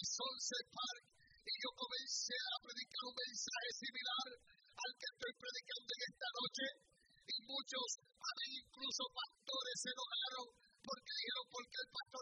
Sunset Park, y yo comencé a predicar un mensaje similar al que estoy predicando en esta noche, y muchos, incluso pastores, se enojaron porque dijeron, ¿por qué el pastor